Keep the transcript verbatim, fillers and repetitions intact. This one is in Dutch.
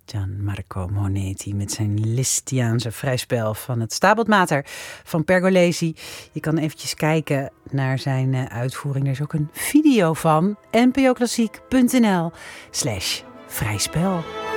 Gianmarco Monetti met zijn Lisztiaanse vrijspel van het Stabat van Pergolesi. Je kan eventjes kijken naar zijn uh, uitvoering. Er is ook een video van n p o klassiek punt n l slash vrijspel.